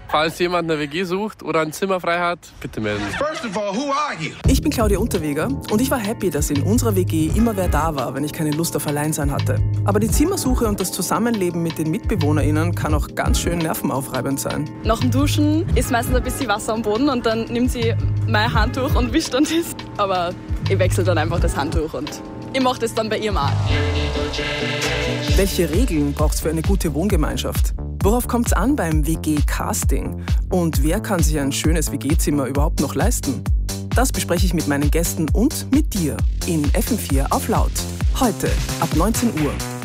Falls jemand eine WG sucht oder ein Zimmer frei hat, bitte melden. Ich bin Claudia Unterweger und ich war happy, dass in unserer WG immer wer da war, wenn ich keine Lust auf Alleinsein hatte. Aber die Zimmersuche und das Zusammenleben mit den MitbewohnerInnen kann auch ganz schön nervenaufreibend sein. Nach dem Duschen ist meistens ein bisschen Wasser am Boden und dann nimmt sie mein Handtuch und wischt dann das. Aber ich wechsle dann einfach das Handtuch und ich mache das dann bei ihrem auch. Welche Regeln braucht es für eine gute Wohngemeinschaft? Worauf kommt es an beim WG-Casting? Und wer kann sich ein schönes WG-Zimmer überhaupt noch leisten? Das bespreche ich mit meinen Gästen und mit dir in FM4 auf Laut. Heute ab 19 Uhr.